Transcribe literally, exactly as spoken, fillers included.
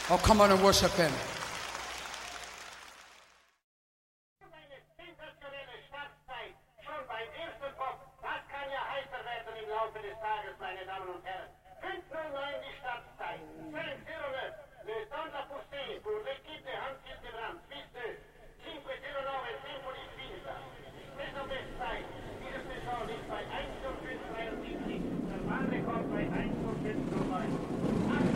Oh, come on and worship him. Eine sensationelle Startzeit schon beim ersten Bock. Das kann ja heißer werden im Laufe des Tages, meine Damen und Herren. fünf null neun die Start.